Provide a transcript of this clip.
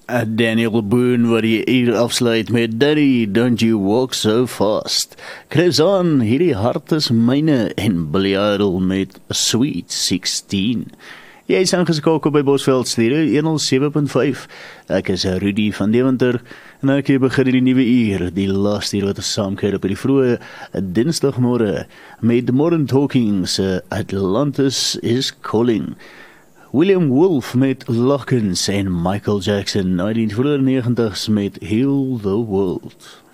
Daniel Boone wat die uur afsluit met Daddy, Don't You Walk So Fast. Chris On, hierdie hart is myne en Billy Idol met Sweet 16. Jy is aangeskakel by Bosveld Stereo 107.5. Ek is Rudy van Deventer en ek begin die nuwe uur, die laaste uur wat ons saamkeer op die vroeë dinsdagmôre met Modern Talkings, Atlantis is Calling. William Wolf met Lockins en Michael Jackson 1990s met Heal the World.